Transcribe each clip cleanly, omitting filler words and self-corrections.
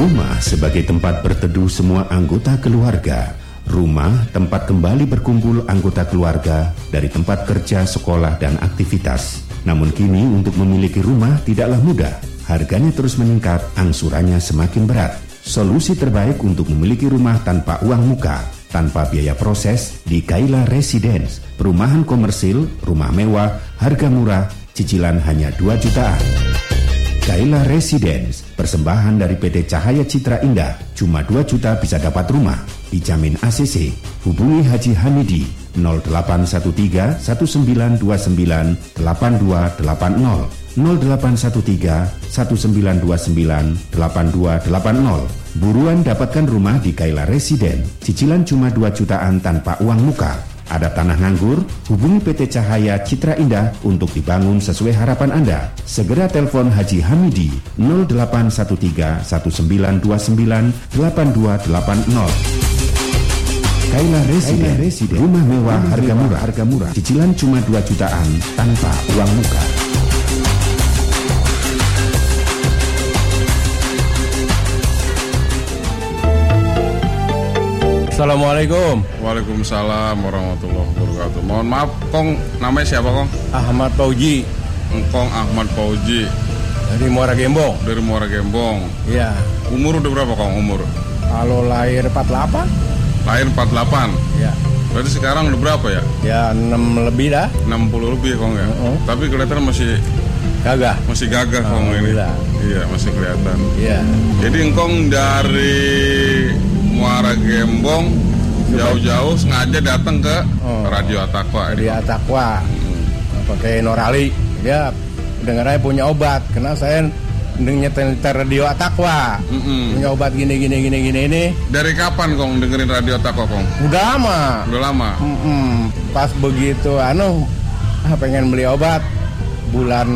Rumah sebagai tempat berteduh semua anggota keluarga. Rumah tempat kembali berkumpul anggota keluarga dari tempat kerja, sekolah, dan aktivitas. Namun kini untuk memiliki rumah tidaklah mudah. Harganya terus meningkat, angsurannya semakin berat. Solusi terbaik untuk memiliki rumah tanpa uang muka, tanpa biaya proses di Kaila Residence. Perumahan komersil, rumah mewah, harga murah, cicilan hanya 2 jutaan. Kaila Residence, persembahan dari PT Cahaya Citra Indah. Cuma 2 juta bisa dapat rumah. Dijamin ACC. Hubungi Haji Hamidi 0813 1929 8280 0813 1929 8280. Buruan dapatkan rumah di Kaila Residence. Cicilan cuma 2 jutaan tanpa uang muka. Ada tanah nganggur? Hubungi PT Cahaya Citra Indah untuk dibangun sesuai harapan Anda. Segera telepon Haji Hamidi 0813 1929 8280. Kaila Residence, rumah mewah, harga murah. Cicilan cuma 2 jutaan tanpa uang muka. Assalamualaikum. Waalaikumsalam warahmatullahi wabarakatuh. Mohon maaf, Kong, namanya siapa, Kong? Ahmad Fauji. Kong Ahmad Fauji. Dari Muara Gembong. Dari Muara Gembong. Iya. Umur udah berapa, Kong, umur? Kalau lahir 48. Lahir 48? Iya. Berarti sekarang udah berapa ya? Ya 6 lebih dah. 60 lebih, Kong, ya? Tapi kelihatan masih gagah. Masih gagah, Kong, ini. Iya, masih kelihatan. Iya. Jadi Kong dari Muara Gembong jauh-jauh sengaja datang ke Radio Atakwa. Radio Atakwa. Pakai Norali. Dia dengarnya punya obat. Karena saya nyetel Radio Atakwa. Punya obat gini ini. Dari kapan, Kong, dengerin Radio Atakwa, Kong? Udah lama. Pas begitu pengen beli obat bulan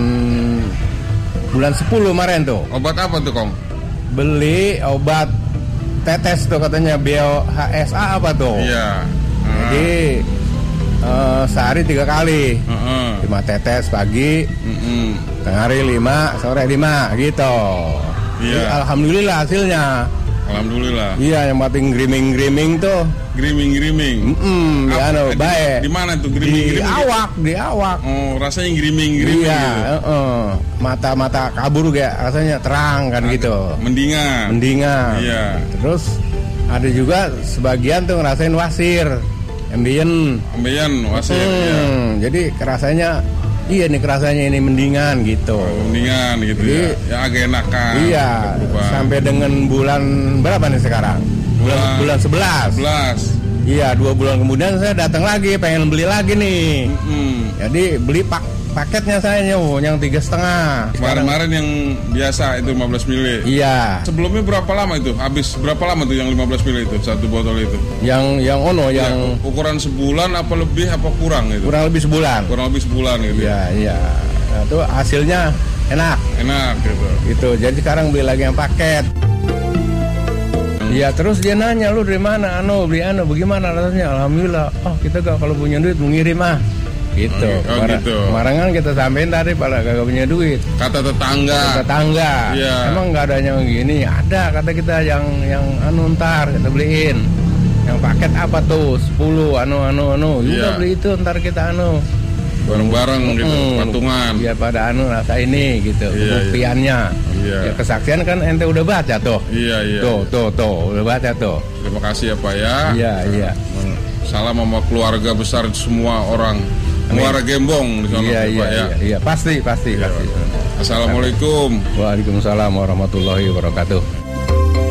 10 kemarin tuh. Obat apa tuh, Kong? Beli obat tetes tuh katanya, BHSA apa tuh? Iya. Jadi sehari 3 kali. 5 tetes pagi, tengah hari 5, sore 5 gitu. Iya. Jadi, alhamdulillah hasilnya. Alhamdulillah. Iya, yang penting griming tuh. Griming. Baik. Di mana tuh griming? Di awak. Oh, rasanya griming. Iya, mata kabur kayak rasanya terang kan gitu. Mendingan. Iya. Terus ada juga sebagian tuh ngerasain wasir, ambien wasir. Jadi kerasanya ini mendingan gitu. Mendingan gitu. Jadi, ya agak enakan. Iya. Sampai dengan bulan berapa nih sekarang? Bulan 11. Iya, 2 bulan kemudian saya datang lagi, pengen beli lagi nih. Jadi beli paketnya saya yang 3,5. Kemarin yang biasa itu 15 mili. Iya. Sebelumnya berapa lama itu? Habis berapa lama tuh yang 15 mili itu satu botol itu? Yang ukuran sebulan apa lebih apa kurang itu? Kurang lebih sebulan gitu. Iya. Nah, itu hasilnya enak gitu. Gitu. Jadi sekarang beli lagi yang paket. Iya, terus dia nanya, lu dari mana? Beli bagaimana rasanya? Alhamdulillah. Kita kalau punya duit mengirim gitu. Kemarin kan kita sampein tadi pada gak punya duit. Kata tetangga. Iya. Emang nggak ada yang gini? Ada, kata kita yang ntar kita beliin. Yang paket apa tuh? 10 Juga beli itu ntar kita bareng-bareng gitu, patungan. Iya, pada rasa ini gitu. Buktiannya. Iya. Ya, kesaksian kan ente udah baca tuh. Iya. Tuh, udah baca tuh. Terima kasih ya, Pak ya. Iya. Salam sama keluarga besar semua orang Muara Gembong di sana, Pak ya. Iya, pasti. Assalamualaikum. Waalaikumsalam warahmatullahi wabarakatuh.